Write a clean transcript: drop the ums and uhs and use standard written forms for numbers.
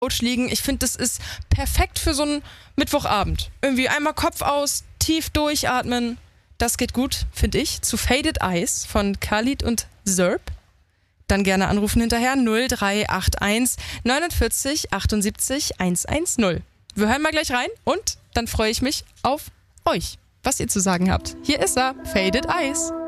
Couch liegen. Ich finde, das ist perfekt für so einen Mittwochabend. Irgendwie einmal Kopf aus, tief durchatmen. Das geht gut, finde ich. Zu Faded Eyes von Khalid und Zerb. Dann gerne anrufen hinterher 0381 49 78 110. Wir hören mal gleich rein und dann freue ich mich auf euch, was ihr zu sagen habt. Hier ist er, Faded Eyes.